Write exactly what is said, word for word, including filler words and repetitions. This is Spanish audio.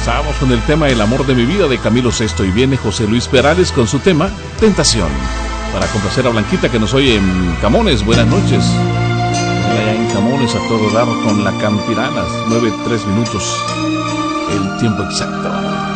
Estábamos con el tema El amor de mi vida de Camilo Sesto y viene José Luis Perales con su tema Tentación. Para complacer a Blanquita que nos oye en Camones, buenas noches. Allá en Camones a todo dar con la Campiranas, nueve, tres minutos, el tiempo exacto.